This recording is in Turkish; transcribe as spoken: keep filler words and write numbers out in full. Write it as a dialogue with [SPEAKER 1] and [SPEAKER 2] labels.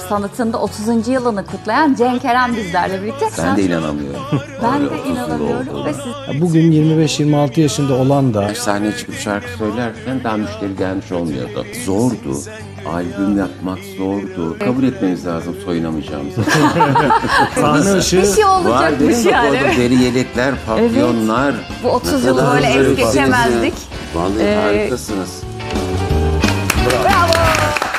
[SPEAKER 1] sanatında otuzuncu yılını kutlayan Cenk Eren bizlerle birlikte.
[SPEAKER 2] Ben de inanamıyorum.
[SPEAKER 1] Ben
[SPEAKER 2] Öyle
[SPEAKER 1] de
[SPEAKER 2] otuz yıl
[SPEAKER 1] inanamıyorum
[SPEAKER 2] oldu.
[SPEAKER 1] ve siz...
[SPEAKER 3] Bugün yirmi beş yirmi altı yaşında olan da
[SPEAKER 2] Sahneye çıkıp şarkı söylerken daha müşteri gelmiş olmuyordu. Zordu. Albüm yapmak zordu. Kabul etmemiz lazım soyunamayacağımızı.
[SPEAKER 3] sahne ışığı
[SPEAKER 1] Bir şey
[SPEAKER 2] Var
[SPEAKER 1] olacakmış
[SPEAKER 2] dedim bak
[SPEAKER 1] yani.
[SPEAKER 2] orada deri yelekler, papyonlar.
[SPEAKER 1] Bu otuz
[SPEAKER 2] Ne
[SPEAKER 1] yılı
[SPEAKER 2] kadar
[SPEAKER 1] böyle es
[SPEAKER 2] zarifsiniz ya.
[SPEAKER 1] geçemezdik.
[SPEAKER 2] Vallahi
[SPEAKER 1] Ee,
[SPEAKER 2] harikasınız.
[SPEAKER 3] Bravo.